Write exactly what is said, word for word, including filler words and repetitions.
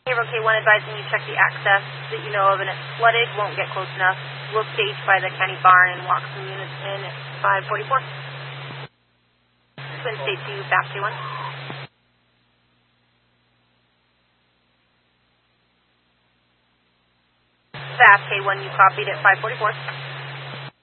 Hero K one advising you check the access that you know of and it's flooded, won't get close enough. We'll stage by the county barn and walk some units in at five forty-four. Twin State two, F A P K one. F A P K one, you copied at five forty-four.